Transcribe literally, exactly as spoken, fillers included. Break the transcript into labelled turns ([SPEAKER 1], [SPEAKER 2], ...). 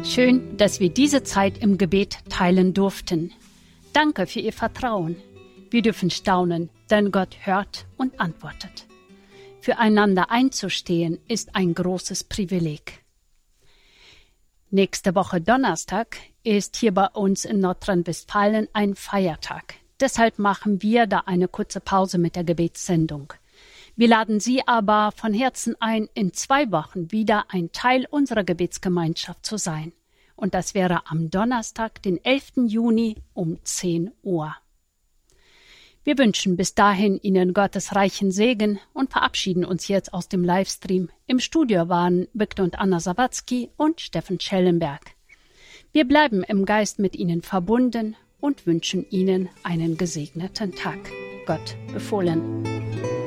[SPEAKER 1] Schön, dass wir diese Zeit im Gebet teilen durften. Danke für Ihr Vertrauen. Wir dürfen staunen, denn Gott hört und antwortet. Füreinander einzustehen ist ein großes Privileg. Nächste Woche Donnerstag ist hier bei uns in Nordrhein-Westfalen ein Feiertag. Deshalb machen wir da eine kurze Pause mit der Gebetssendung. Wir laden Sie aber von Herzen ein, in zwei Wochen wieder ein Teil unserer Gebetsgemeinschaft zu sein. Und das wäre am Donnerstag, den elften Juni um zehn Uhr. Wir wünschen bis dahin Ihnen Gottes reichen Segen und verabschieden uns jetzt aus dem Livestream. Im Studio waren Viktor und Anna Sawatzki und Steffen Schellenberg. Wir bleiben im Geist mit Ihnen verbunden und wünschen Ihnen einen gesegneten Tag. Gott befohlen.